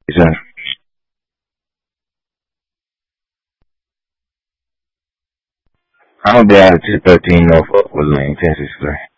Yes, sir. I'm down to 213 Norfolk with Lane, 1063.